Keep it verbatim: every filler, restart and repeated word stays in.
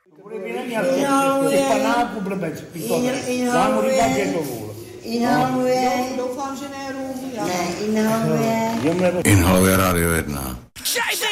Inhaluje. Panáku blbec, pitone. Inhaluje. Já mu říkám, že to vůl. Inhaluje. Doufám, že ne rum. Ne, inhaluje. Inhaluje Inhaluje Rádio jedna.